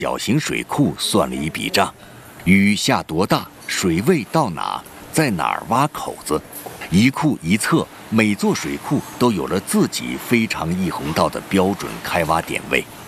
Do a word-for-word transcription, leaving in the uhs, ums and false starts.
小型水库算了一笔账，雨下多大，水位到哪，在哪儿挖口子，一库一测，每座水库都有了自己非常易洪道的标准开挖点位。